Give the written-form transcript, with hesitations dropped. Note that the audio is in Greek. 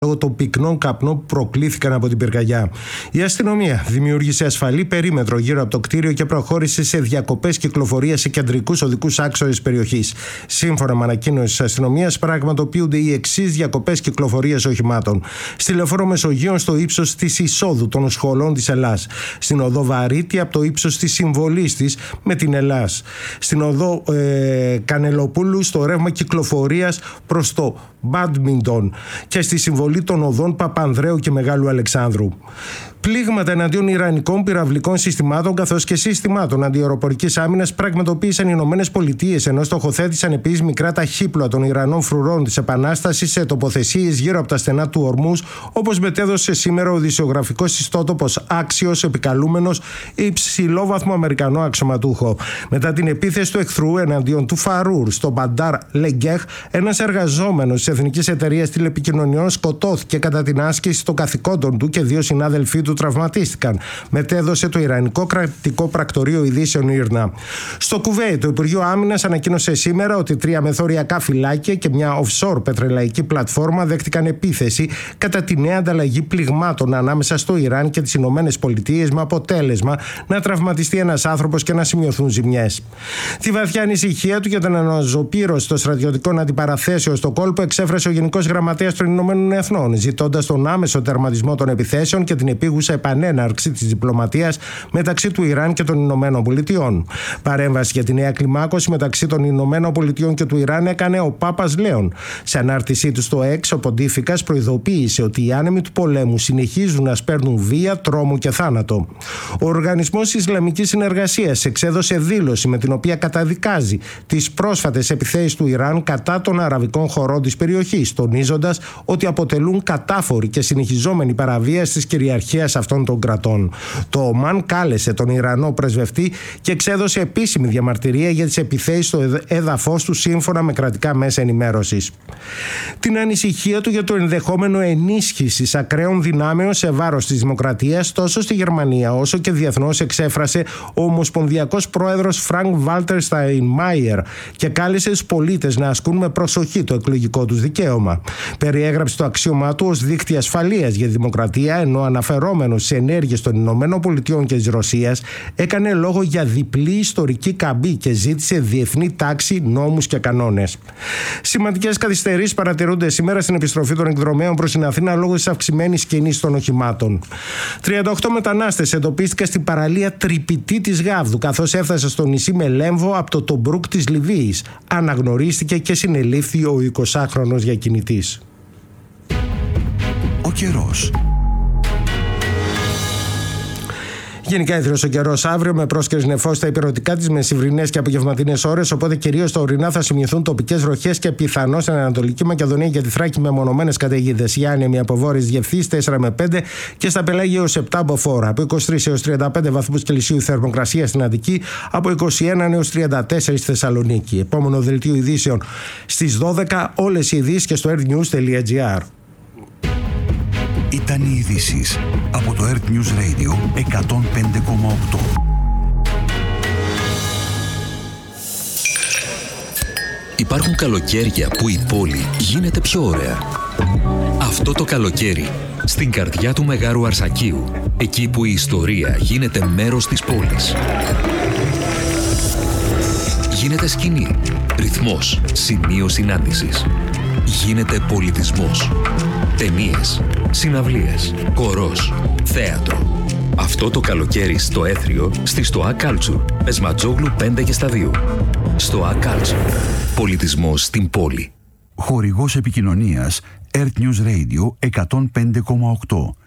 λόγω των πυκνών καπνών που προκλήθηκαν από την πυρκαγιά. Η αστυνομία δημιούργησε ασφαλή περίμετρο γύρω από το κτίριο και προχώρησε σε διακοπές κυκλοφορίας σε κεντρικούς οδικούς άξονες περιοχής. Σύμφωνα με ανακοίνωση της αστυνομίας, πραγματοποιούνται οι εξής διακοπές κυκλοφορίας οχημάτων: στη λεωφόρο Μεσογείων στο ύψος της εισόδου των σχολών της Ελλάς, στην οδό Βαρύτη από το ύψος της συμβολής της με την Ελλάς, στην οδό Κανελοπούλου στο ρεύμα κυκλοφορίας προς το Μπάντμιντον και στη συμβολή των οδών Παπανδρέου και Μεγάλου Αλεξάνδρου. Πλήγματα εναντίον ιρανικών πυραυλικών συστημάτων καθώς και συστημάτων αντιαεροπορικής άμυνας πραγματοποίησαν οι ΗΠΑ, ενώ στοχοθέτησαν επίσης μικρά ταχύπλοα των Ιρανών φρουρών της Επανάστασης σε τοποθεσίες γύρω από τα στενά του Ορμούζ, όπως μετέδωσε σήμερα ο ειδησιογραφικός ιστότοπος Άξιος, επικαλούμενος υψηλόβαθμο Αμερικανό αξιωματούχο. Μετά την επίθεση του εχθρού εναντίον του Φαρούρ στο Μπαντάρ Λεγκέχ, ένας εργαζόμενος της Εθνικής Εταιρείας Τηλεπικοινωνιών σκοτώθηκε κατά την άσκηση των καθηκόντων του και 2 συνάδελφοί του τραυματίστηκαν, μετέδωσε το Ιρανικό Κρατικό Πρακτορείο Ειδήσεων Ήρνα. Στο Κουβέιτ, το Υπουργείο Άμυνας ανακοίνωσε σήμερα ότι 3 μεθοριακά φυλάκια και μια offshore πετρελαϊκή πλατφόρμα δέχτηκαν επίθεση κατά τη νέα ανταλλαγή πληγμάτων ανάμεσα στο Ιράν και τις Ηνωμένες Πολιτείες, με αποτέλεσμα να τραυματιστεί ένας άνθρωπος και να σημειωθούν ζημιές. Τη βαθιά ανησυχία του για την αναζωπήρωση των στρατιωτικών αντιπαραθέσεων στο κόλπο εξέφρασε ο Γενικός Γραμματέας των Ηνωμένων Εθνών, ζητώντας τον άμεσο τερματισμό των επιθέσεων και την επίγουσα επανέναρξη της διπλωματίας μεταξύ του Ιράν και των Ηνωμένων Πολιτειών. Παρέμβαση για τη νέα κλιμάκωση μεταξύ των Ηνωμένων Πολιτειών και του Ιράν έκανε ο Πάπας Λέων. Σε ανάρτησή του στο X, ο Ποντίφικας προειδοποίησε ότι οι άνεμοι του πολέμου συνεχίζουν να σπέρνουν βία, τρόμο και θάνατο. Ο Οργανισμός Ισλαμικής Συνεργασίας εξέδωσε δήλωση με την οποία καταδικάζει τις πρόσφατες επιθέσεις του Ιράν κατά των αραβικών χωρών της περιοχής, τονίζοντας ότι αποτελούν κατάφορη και συνεχιζόμενη παραβίαση της κυριαρχίας αυτών των κρατών. Το Ομάν κάλεσε τον Ιρανό πρεσβευτή και εξέδωσε επίσημη διαμαρτυρία για τις επιθέσεις στο έδαφος του, σύμφωνα με κρατικά μέσα ενημέρωσης. Την ανησυχία του για το ενδεχόμενο ενίσχυσης ακραίων δυνάμεων σε βάρος της δημοκρατίας τόσο στη Γερμανία όσο και διεθνώς εξέφρασε ο Ομοσπονδιακός Πρόεδρος Φρανκ Βάλτερ Στάινμάιερ και κάλεσε τους πολίτες να ασκούν με προσοχή το εκλογικό τους δικαίωμα. Περιέγραψε το αξίωμά του ως δίκτυ ασφαλείας για τη δημοκρατία, ενώ αναφερόμενος σε ενέργειες των Ηνωμένων Πολιτειών και της Ρωσίας έκανε λόγο για διπλή ιστορική καμπή και ζήτησε διεθνή τάξη, νόμους και κανόνες. Σημαντικές καθυστερήσεις παρατηρούνται σήμερα στην επιστροφή των εκδρομέων προς την Αθήνα λόγω της αυξημένης κίνησης των οχημάτων. 38 μετανάστες εντοπίστηκαν στην παραλία Τρυπητή της Γάβδου καθώς έφτασε στο νησί με λέμβο από το Τομπρούκ της Λιβύης. Αναγνωρίστηκε και συνελήφθη ο 20χρονος διακινητής. Ο καιρός. Γενικά ήθριος ο καιρός αύριο με πρόσκαιρες νεφώσεις στα υπηρετικά της μεσημβρινές και απογευματινές ώρες, οπότε κυρίως στα ορεινά θα σημειωθούν τοπικές βροχές και πιθανώς στην Ανατολική Μακεδονία και τη Θράκη με μονομένες καταιγίδες. Οι άνεμοι από βόρειες διευθύνσεις 4 με 5 και στα πελάγια έως 7 από φόρα. Από 23 έως 35 βαθμούς Κελσίου θερμοκρασία στην Αττική, από 21 έως 34 στη Θεσσαλονίκη. Επόμενο δελτίο ειδήσεων στις 12, όλες οι ειδήσεις και στο earthnews.gr. Ήταν οι ειδήσεις από το Earth News Radio 105,8. Υπάρχουν καλοκαίρια που η πόλη γίνεται πιο ωραία. Αυτό το καλοκαίρι, στην καρδιά του Μεγάρου Αρσακίου, εκεί που η ιστορία γίνεται μέρος της πόλης. Γίνεται σκηνή, ρυθμός, σημείο συνάντησης. Γίνεται πολιτισμός. Ταινίες, συναυλίες, χορός, θέατρο. Αυτό το καλοκαίρι στο Έθριο, στη Στοά Culture, Πεσματζόγλου 5 και στα 2. Στοά Culture. Πολιτισμός στην πόλη. Χορηγός επικοινωνίας Earth News Radio 105,8.